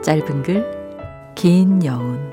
짧은 글, 긴 여운.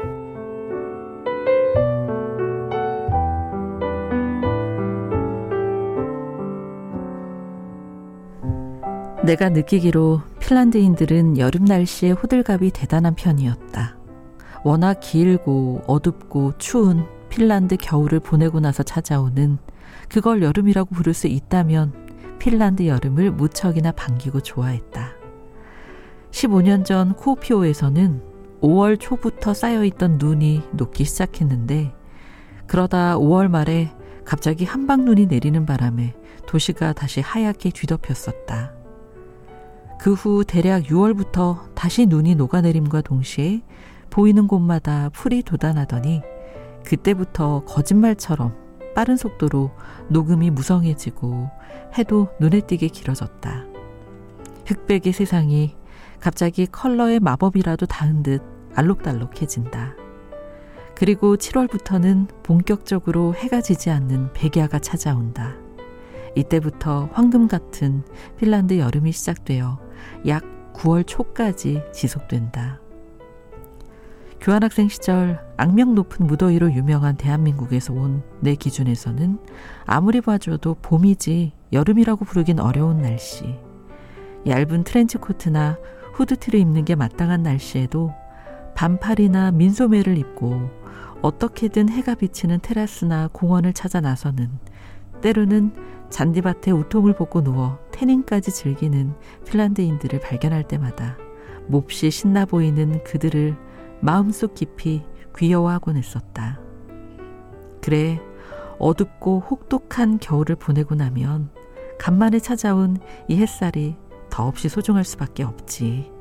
내가 느끼기로 핀란드인들은 여름 날씨에 호들갑이 대단한 편이었다. 워낙 길고 어둡고 추운 핀란드 겨울을 보내고 나서 찾아오는, 그걸 여름이라고 부를 수 있다면 핀란드 여름을 무척이나 반기고 좋아했다. 15년 전 쿠오피오에서는 5월 초부터 쌓여있던 눈이 녹기 시작했는데, 그러다 5월 말에 갑자기 한방눈이 내리는 바람에 도시가 다시 하얗게 뒤덮였었다. 그 후 대략 6월부터 다시 눈이 녹아내림과 동시에 보이는 곳마다 풀이 돋아나더니, 그때부터 거짓말처럼 빠른 속도로 녹음이 무성해지고 해도 눈에 띄게 길어졌다. 흑백의 세상이 갑자기 컬러의 마법이라도 닿은 듯 알록달록해진다. 그리고 7월부터는 본격적으로 해가 지지 않는 백야가 찾아온다. 이때부터 황금 같은 핀란드 여름이 시작되어 약 9월 초까지 지속된다. 교환학생 시절 악명 높은 무더위로 유명한 대한민국에서 온 내 기준에서는 아무리 봐줘도 봄이지 여름이라고 부르긴 어려운 날씨. 얇은 트렌치코트나 후드티를 입는 게 마땅한 날씨에도 반팔이나 민소매를 입고 어떻게든 해가 비치는 테라스나 공원을 찾아 나서는, 때로는 잔디밭에 우통을 벗고 누워 태닝까지 즐기는 핀란드인들을 발견할 때마다 몹시 신나 보이는 그들을 마음속 깊이 귀여워하곤 했었다. 그래, 어둡고 혹독한 겨울을 보내고 나면 간만에 찾아온 이 햇살이 더없이 소중할 수밖에 없지.